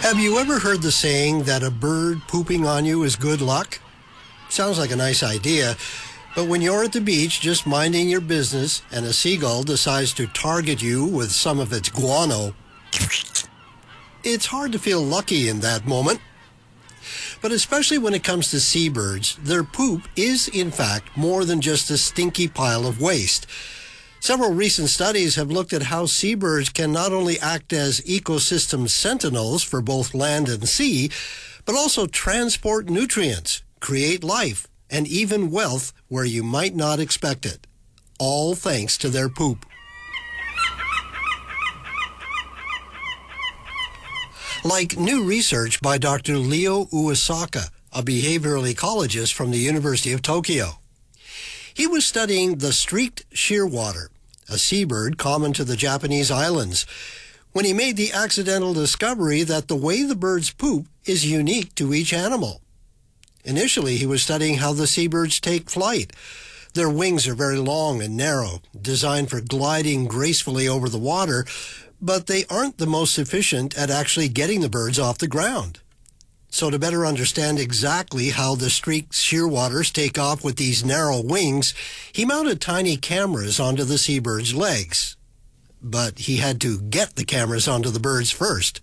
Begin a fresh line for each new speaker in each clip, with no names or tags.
Have you ever heard the saying that a bird pooping on you is good luck? Sounds like a nice idea, but when you're at the beach just minding your business and a seagull decides to target you with some of its guano, it's hard to feel lucky in that moment. But especially when it comes to seabirds, their poop is in fact more than just a stinky pile of waste. Several recent studies have looked at how seabirds can not only act as ecosystem sentinels for both land and sea, but also transport nutrients, create life, and even wealth where you might not expect it. All thanks to their poop. Like new research by Dr. Leo Uesaka, a behavioral ecologist from the University of Tokyo. He was studying the streaked shearwater, a seabird common to the Japanese islands, when he made the accidental discovery that the way the birds poop is unique to each animal. Initially, he was studying how the seabirds take flight. Their wings are very long and narrow, designed for gliding gracefully over the water, but they aren't the most efficient at actually getting the birds off the ground. So to better understand exactly how the streaked shearwaters take off with these narrow wings, he mounted tiny cameras onto the seabird's legs. But he had to get the cameras onto the birds first.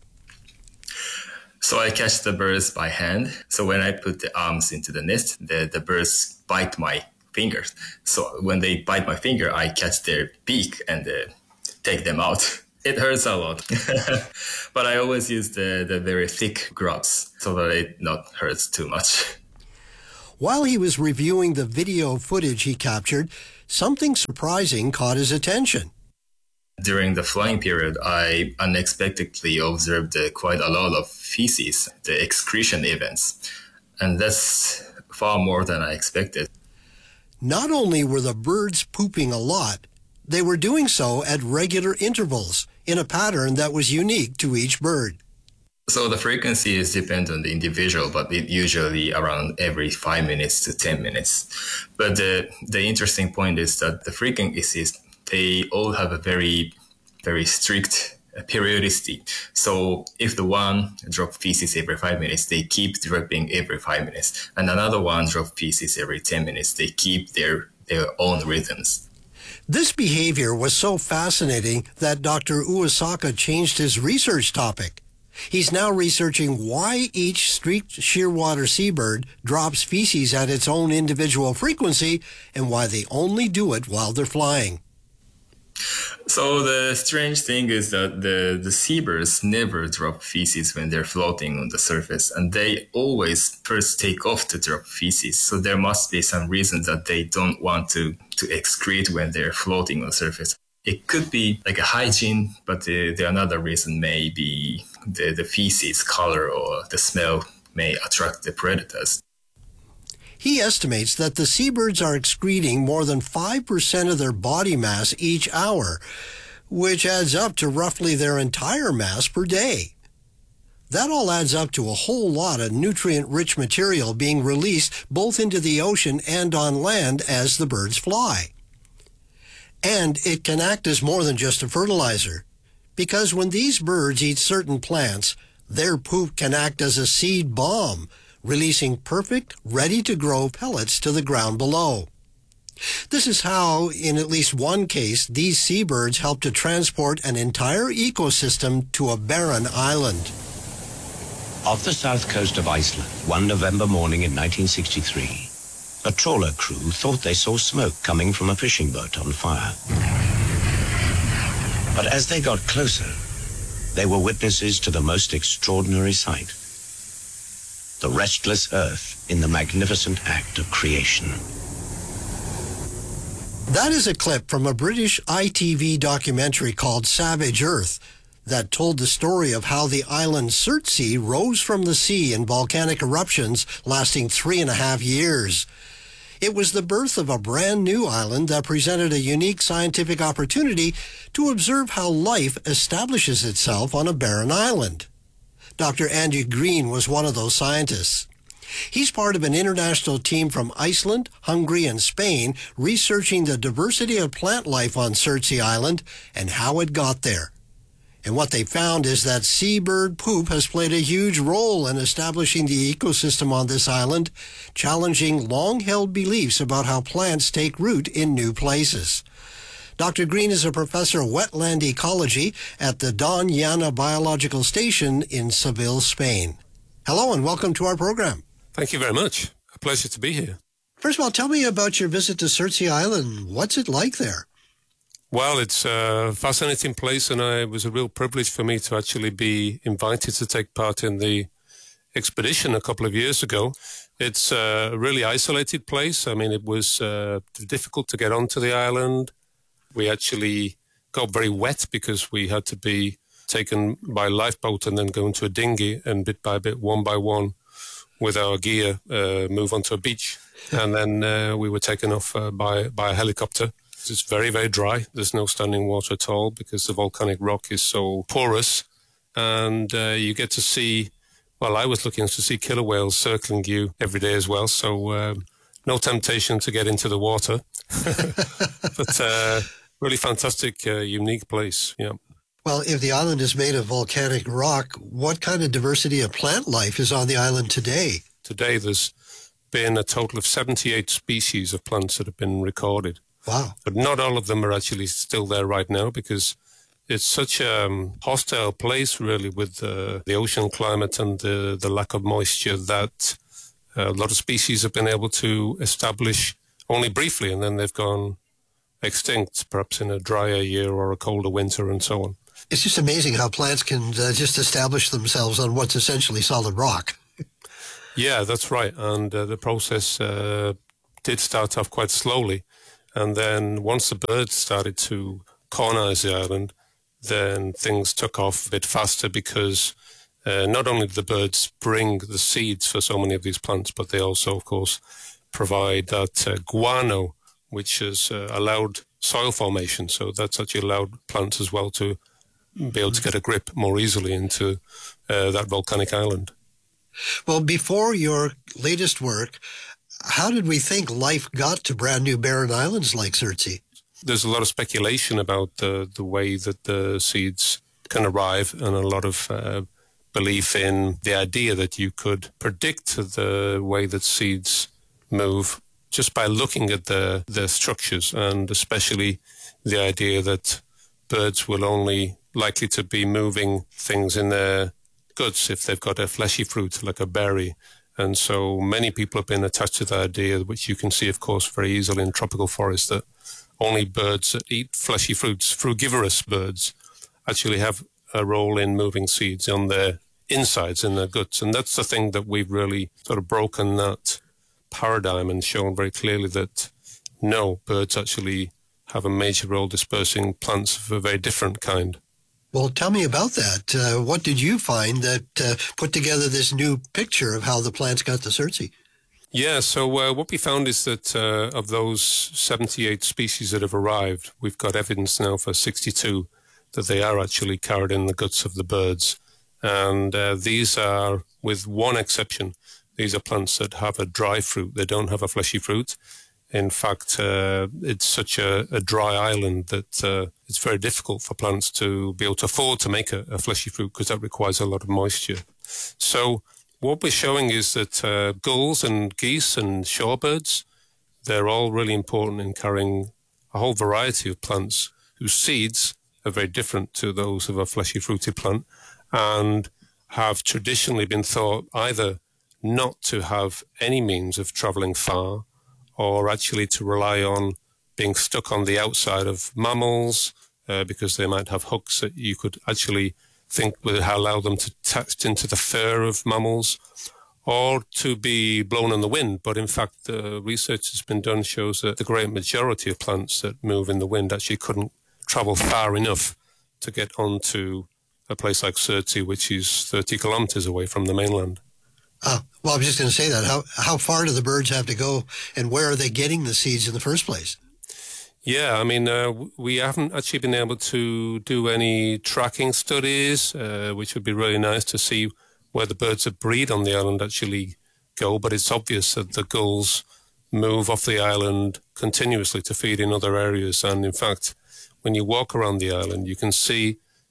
So I catch the birds by hand. So when I put the arms into the nest, the birds bite my fingers. So when they bite my finger, I catch their beak and take them out. It hurts a lot, but I always use the very thick grubs so that it not hurts too much.
While he was reviewing the video footage he captured, something surprising caught his attention.
During the flying period, I unexpectedly observed quite a lot of feces, the excretion events, and that's far more than I expected.
Not only were the birds pooping a lot, they were doing so at regular intervals, in a pattern that was unique to each bird.
So the frequency is dependent on the individual, but it usually around every 5 minutes to 10 minutes. But the interesting point is that the frequencies, they all have a very, very strict periodicity. So if the one drop feces every 5 minutes, they keep dropping every 5 minutes. And another one drop feces every 10 minutes, they keep their own rhythms.
This behavior was so fascinating that Dr. Uesaka changed his research topic. He's now researching why each streaked shearwater seabird drops feces at its own individual frequency and why they only do it while they're flying.
So the strange thing is that the seabirds never drop feces when they're floating on the surface, and they always first take off to drop feces. So there must be some reason that they don't want to excrete when they're floating on the surface. It could be like a hygiene, but the another reason may be the feces color or the smell may attract the predators.
He estimates that the seabirds are excreting more than 5% of their body mass each hour, which adds up to roughly their entire mass per day. That all adds up to a whole lot of nutrient-rich material being released both into the ocean and on land as the birds fly. And it can act as more than just a fertilizer, because when these birds eat certain plants, their poop can act as a seed bomb, releasing perfect, ready-to-grow pellets to the ground below. This is how, in at least one case, these seabirds help to transport an entire ecosystem to a barren island.
Off the south coast of Iceland, one November morning in 1963, a trawler crew thought they saw smoke coming from a fishing boat on fire. But as they got closer, they were witnesses to the most extraordinary sight. The restless earth in the magnificent act of creation.
That is a clip from a British ITV documentary called Savage Earth that told the story of how the island Surtsey rose from the sea in volcanic eruptions lasting 3.5 years. It was the birth of a brand new island that presented a unique scientific opportunity to observe how life establishes itself on a barren island. Dr. Andrew Green was one of those scientists. He's part of an international team from Iceland, Hungary, and Spain researching the diversity of plant life on Surtsey Island and how it got there. And what they found is that seabird poop has played a huge role in establishing the ecosystem on this island, challenging long-held beliefs about how plants take root in new places. Dr. Green is a professor of wetland ecology at the Doñana Biological Station in Seville, Spain. Hello and welcome to our program.
Thank you very much. A pleasure to be here.
First of all, tell me about your visit to Surtsey Island. What's it like there?
Well, it's a fascinating place, and it was a real privilege for me to actually be invited to take part in the expedition a couple of years ago. It's a really isolated place. I mean, it was difficult to get onto the island. We actually got very wet because we had to be taken by lifeboat and then go into a dinghy and bit by bit, one by one, with our gear, move onto a beach. And then we were taken off by a helicopter. It's very, very dry. There's no standing water at all because the volcanic rock is so porous. And you get to see, well, I was looking to see killer whales circling you every day as well. So no temptation to get into the water. But really fantastic, unique place, yeah.
Well, if the island is made of volcanic rock, what kind of diversity of plant life is on the island today?
Today there's been a total of 78 species of plants that have been recorded.
Wow.
But not all of them are actually still there right now because it's such a hostile place, really, with the ocean climate and the lack of moisture that a lot of species have been able to establish only briefly, and then they've gone extinct, perhaps in a drier year or a colder winter and so on.
It's just amazing how plants can just establish themselves on what's essentially solid rock.
Yeah, that's right. And the process did start off quite slowly. And then once the birds started to colonize the island, then things took off a bit faster because not only do the birds bring the seeds for so many of these plants, but they also, of course, provide that guano, which has allowed soil formation. So that's actually allowed plants as well to be able to get a grip more easily into that volcanic island.
Well, before your latest work, how did we think life got to brand new barren islands like Surtsey?
There's a lot of speculation about the way that the seeds can arrive, and a lot of belief in the idea that you could predict the way that seeds move just by looking at the structures, and especially the idea that birds will only likely to be moving things in their guts if they've got a fleshy fruit like a berry. And so many people have been attached to the idea, which you can see, of course, very easily in tropical forests, that only birds that eat fleshy fruits, frugivorous birds, actually have a role in moving seeds on their insides, in their guts. And that's the thing that we've really sort of broken that paradigm and shown very clearly that no, birds actually have a major role dispersing plants of a very different kind.
Well, tell me about that. What did you find that put together this new picture of how the plants got to Surtsey?
Yeah, so what we found is that of those 78 species that have arrived, we've got evidence now for 62 that they are actually carried in the guts of the birds. And these are, with one exception, these are plants that have a dry fruit. They don't have a fleshy fruit. In fact, it's such a dry island that it's very difficult for plants to be able to afford to make a fleshy fruit because that requires a lot of moisture. So what we're showing is that gulls and geese and shorebirds, they're all really important in carrying a whole variety of plants whose seeds are very different to those of a fleshy fruity plant and have traditionally been thought either not to have any means of traveling far or actually to rely on being stuck on the outside of mammals because they might have hooks that you could actually think would allow them to attach into the fur of mammals, or to be blown in the wind. But in fact, the research that's been done shows that the great majority of plants that move in the wind actually couldn't travel far enough to get onto a place like Surtsey, which is 30 kilometers away from the mainland.
Well, I was just going to say that. How far do the birds have to go, and where are they getting the seeds in the first place?
Yeah, I mean, we haven't actually been able to do any tracking studies, which would be really nice to see where the birds that breed on the island actually go. But it's obvious that the gulls move off the island continuously to feed in other areas. And in fact, when you walk around the island, you can see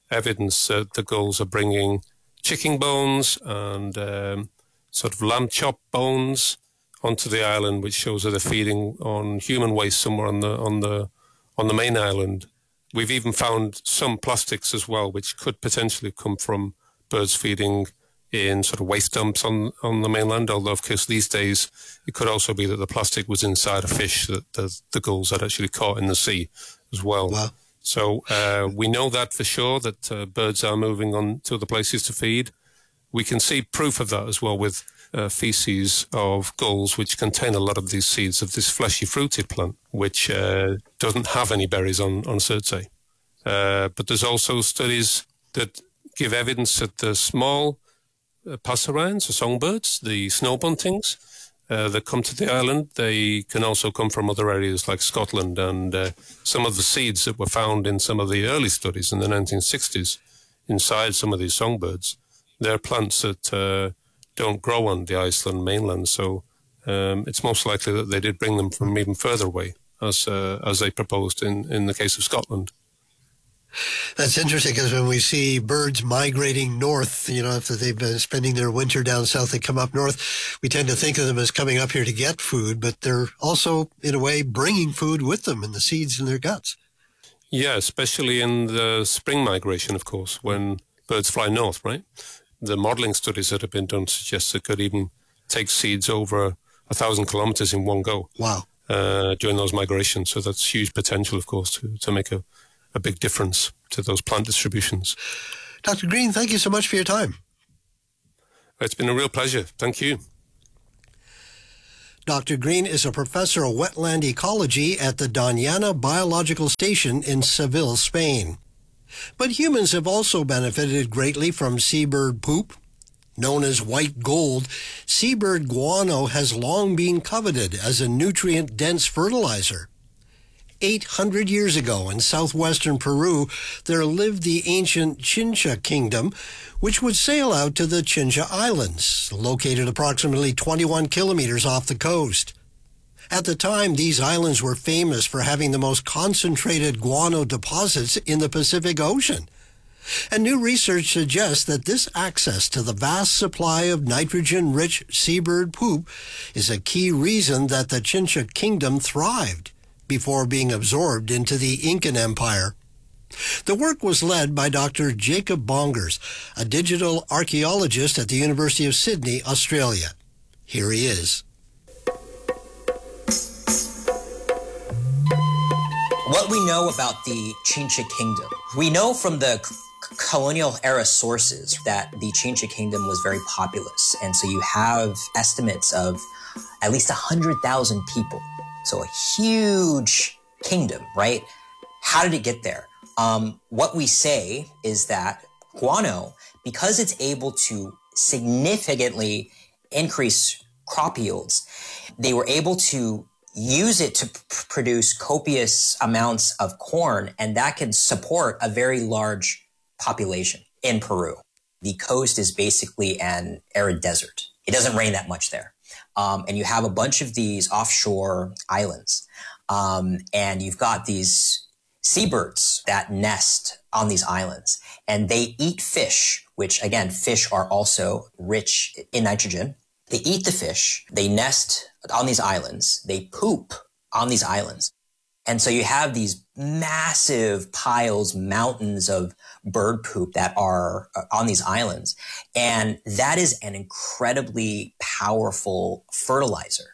evidence that the gulls are bringing chicken bones and sort of lamb chop bones onto the island, which shows that they're feeding on human waste somewhere on the main island. We've even found some plastics as well, which could potentially come from birds feeding in sort of waste dumps on the mainland, although of course these days it could also be that the plastic was inside a fish that the gulls had actually caught in the sea as well.
Wow.
So we know that for sure, that birds are moving on to other places to feed. We can see proof of that as well with feces of gulls which contain a lot of these seeds of this fleshy fruited plant, which doesn't have any berries on Surtsey. But there's also studies that give evidence that the small passerines, or songbirds, the snow buntings that come to the island, they can also come from other areas like Scotland, and some of the seeds that were found in some of the early studies in the 1960s inside some of these songbirds, they're plants that don't grow on the Iceland mainland, so it's most likely that they did bring them from even further away, as they proposed in the case of Scotland.
That's interesting, because when we see birds migrating north, after they've been spending their winter down south, they come up north, we tend to think of them as coming up here to get food, but they're also, in a way, bringing food with them in the seeds in their guts.
Yeah, especially in the spring migration, of course, when birds fly north, right? The modeling studies that have been done suggest they could even take seeds over 1,000 kilometers in one go.
Wow.
During those migrations. So that's huge potential, of course, to make a big difference to those plant distributions.
Dr. Green, thank you so much for your time.
It's been a real pleasure. Thank you.
Dr. Green is a professor of wetland ecology at the Doñana Biological Station in Seville, Spain. But humans have also benefited greatly from seabird poop. Known as white gold, seabird guano has long been coveted as a nutrient-dense fertilizer. 800 years ago in southwestern Peru, there lived the ancient Chincha Kingdom, which would sail out to the Chincha Islands, located approximately 21 kilometers off the coast. At the time, these islands were famous for having the most concentrated guano deposits in the Pacific Ocean. And new research suggests that this access to the vast supply of nitrogen-rich seabird poop is a key reason that the Chincha Kingdom thrived before being absorbed into the Incan Empire. The work was led by Dr. Jacob Bongers, a digital archaeologist at the University of Sydney, Australia. Here he is.
What we know about the Chincha Kingdom. We know from the colonial era sources that the Chincha Kingdom was very populous. And so you have estimates of at least 100,000 people. So a huge kingdom, right? How did it get there? What we say is that guano, because it's able to significantly increase crop yields, they were able to use it to produce copious amounts of corn, and that can support a very large population in Peru. The coast is basically an arid desert. It doesn't rain that much there. And you have a bunch of these offshore islands. And you've got these seabirds that nest on these islands. And they eat fish, which, again, fish are also rich in nitrogen. They eat the fish. They nest on these islands. They poop on these islands. And so you have these massive piles, mountains of bird poop that are on these islands. And that is an incredibly powerful fertilizer.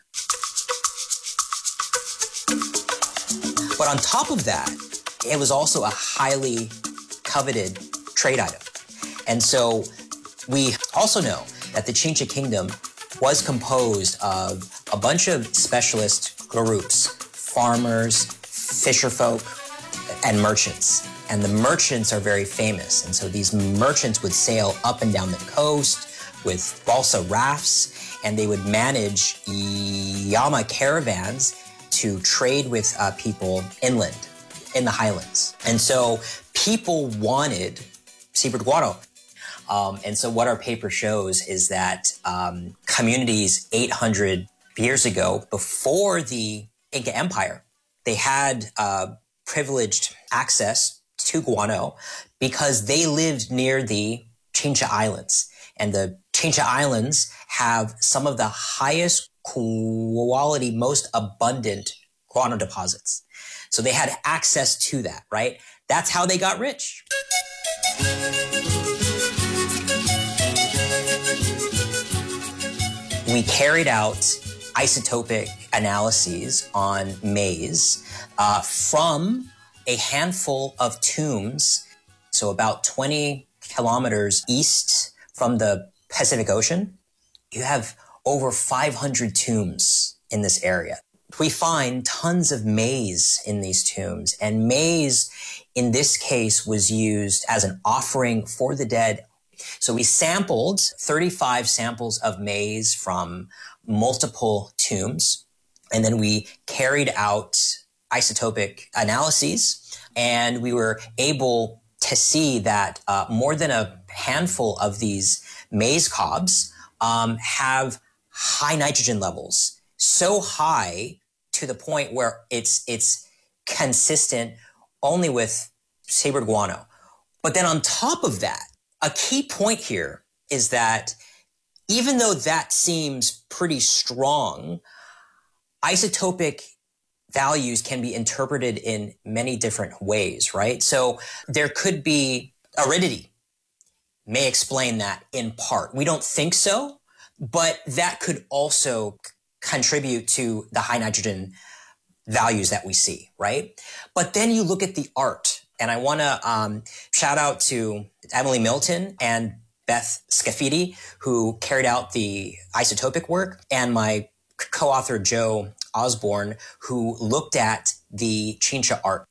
But on top of that, it was also a highly coveted trade item. And so we also know that the Chincha Kingdom was composed of a bunch of specialist groups, farmers, fisherfolk, and merchants. And the merchants are very famous. And so these merchants would sail up and down the coast with balsa rafts, and they would manage llama caravans to trade with people inland in the highlands. And so people wanted seabird guano. And so what our paper shows is that communities 800 years ago, before the Inca Empire, they had privileged access to guano because they lived near the Chincha Islands. And the Chincha Islands have some of the highest quality, most abundant guano deposits. So they had access to that, right? That's how they got rich. We carried out isotopic analyses on maize from a handful of tombs, so about 20 kilometers east from the Pacific Ocean. You have over 500 tombs in this area. We find tons of maize in these tombs, and maize in this case was used as an offering for the dead. So we sampled 35 samples of maize from multiple tombs, and then we carried out isotopic analyses, and we were able to see that more than a handful of these maize cobs have high nitrogen levels, so high to the point where it's consistent only with sabered guano. But then on top of that, a key point here is that even though that seems pretty strong, isotopic values can be interpreted in many different ways, right? So there could be aridity, may explain that in part. We don't think so, but that could also contribute to the high nitrogen values that we see, right? But then you look at the art, and I want to shout out to Emily Milton and Beth Scafidi, who carried out the isotopic work, and my co-author Joe Osborne, who looked at the Chincha art.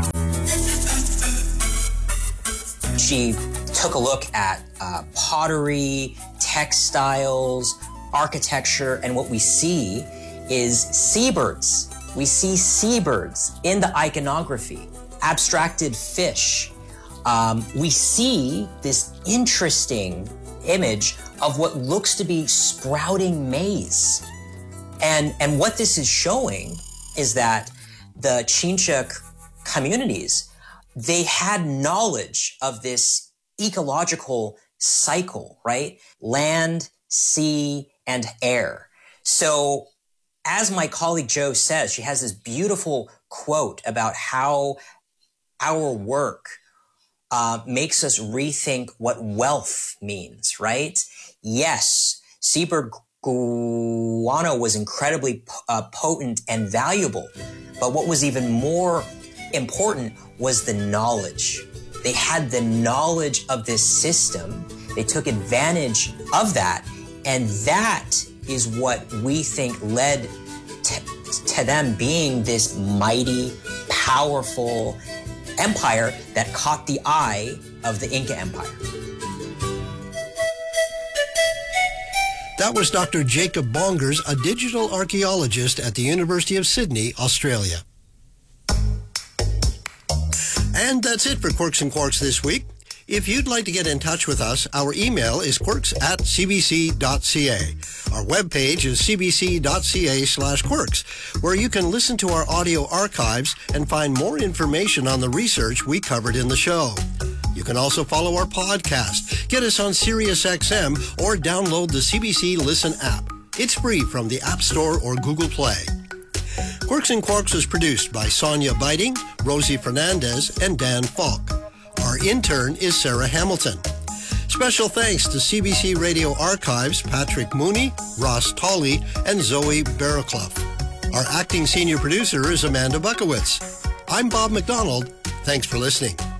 She took a look at pottery, textiles, architecture, and what we see is seabirds. We see seabirds in the iconography, abstracted fish. We see this interesting image of what looks to be sprouting maize. And what this is showing is that the Chincha communities, they had knowledge of this ecological cycle, right? Land, sea, and air. So as my colleague Jo says, she has this beautiful quote about how our work makes us rethink what wealth means, right? Yes, seabird guano was incredibly potent and valuable, but what was even more important was the knowledge. They had the knowledge of this system. They took advantage of that, and that is what we think led to them being this mighty, powerful empire that caught the eye of the Inca Empire.
That was Dr. Jacob Bongers, a digital archaeologist at the University of Sydney, Australia. And that's it for Quirks and Quarks this week. If you'd like to get in touch with us, our email is quirks@cbc.ca. Our webpage is cbc.ca/quirks, where you can listen to our audio archives and find more information on the research we covered in the show. You can also follow our podcast, get us on SiriusXM, or download the CBC Listen app. It's free from the App Store or Google Play. Quirks and Quarks was produced by Sonia Biting, Rosie Fernandez, and Dan Falk. Our intern is Sarah Hamilton. Special thanks to CBC Radio Archives, Patrick Mooney, Ross Tolley, and Zoe Barraclough. Our acting senior producer is Amanda Buckowitz. I'm Bob McDonald. Thanks for listening.